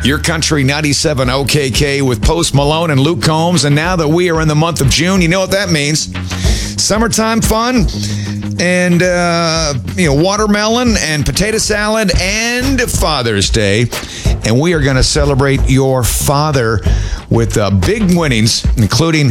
Your Country 97 OKK with Post Malone and Luke Combs. And now that we are in the month of June, you know what that means. Summertime fun and, watermelon and potato salad and Father's Day. And we are going to celebrate your father with big winnings, including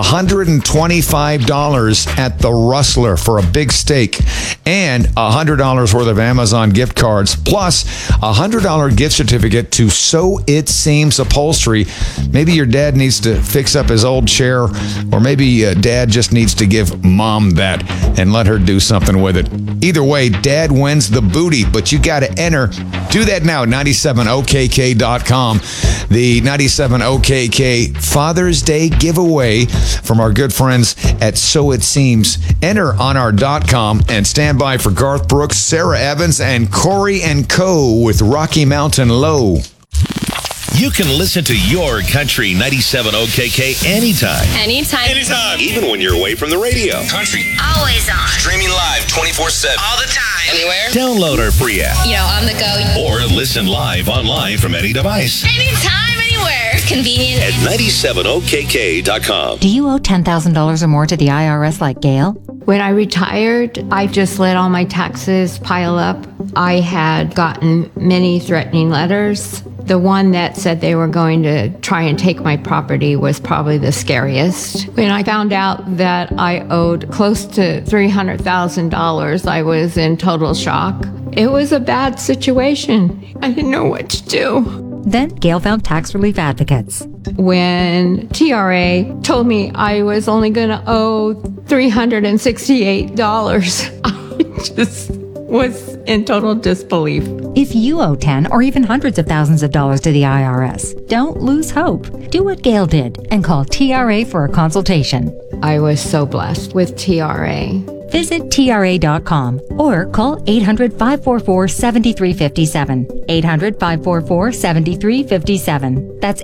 $125 at the Rustler for a big steak and $100 worth of Amazon gift cards, plus a $100 gift certificate to So It Seems Upholstery. Maybe your dad needs to fix up his old chair, or maybe dad just needs to give mom that and let her do something with it. Either way, dad wins the booty, but you got to enter. Do that now at 97okk.com. The 97OKK Father's Day giveaway from our good friends at So It Seems. Enter on our .com and stand by for Garth Brooks, Sarah Evans, and Corey and Co. with Rocky Mountain Low. You can listen to Your Country 97 OKK anytime. Anytime. Even when you're away from the radio. Country. Always on. Streaming live 24/7. All the time. Anywhere. Download our free app. On the go. Or listen live online from any device. Anytime, anywhere. Convenient. At 97okk.com. Do you owe $10,000 or more to the IRS like Gail? When I retired, I just let all my taxes pile up. I had gotten many threatening letters. The one that said they were going to try and take my property was probably the scariest. When I found out that I owed close to $300,000, I was in total shock. It was a bad situation. I didn't know what to do. Then Gail found tax relief advocates. When TRA told me I was only going to owe $368, I just was in total disbelief. If you owe 10 or even hundreds of thousands of dollars to the IRS, don't lose hope. Do what Gail did and call TRA for a consultation. I was so blessed with TRA. Visit TRA.com or call 800-544-7357. 800-544-7357. That's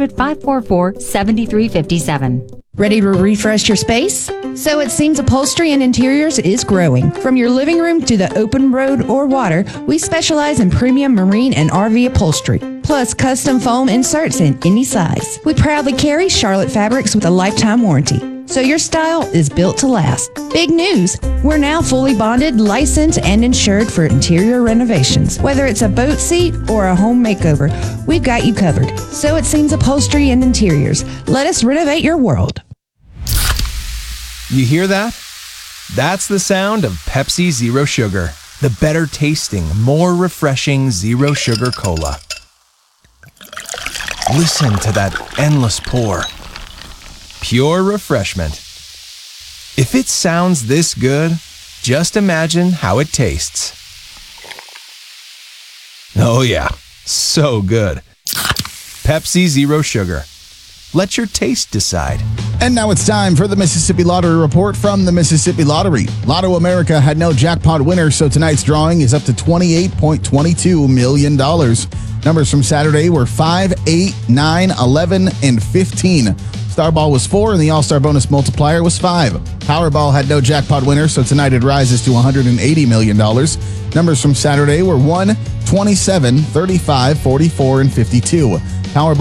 800-544-7357. Ready to refresh your space? So It Seems Upholstery and Interiors is growing. From your living room to the open road or water, we specialize in premium marine and RV upholstery, plus custom foam inserts in any size. We proudly carry Charlotte fabrics with a lifetime warranty, so your style is built to last. Big news! We're now fully bonded, licensed, and insured for interior renovations. Whether it's a boat seat or a home makeover, we've got you covered. So It Seems Upholstery and Interiors. Let us renovate your world. You hear that? That's the sound of Pepsi Zero Sugar, the better tasting, more refreshing zero sugar cola. Listen to that endless pour. Pure refreshment. If it sounds this good, just imagine how it tastes. Oh yeah, so good. Pepsi Zero Sugar. Let your taste decide. And now it's time for the Mississippi Lottery Report from the Mississippi Lottery. Lotto America had no jackpot winner, so tonight's drawing is up to $28.22 million. Numbers from Saturday were 5, 8, 9, 11, and 15. Starball was 4, and the All-Star bonus multiplier was 5. Powerball had no jackpot winner, so tonight it rises to $180 million. Numbers from Saturday were 1, 27, 35, 44, and 52. Powerball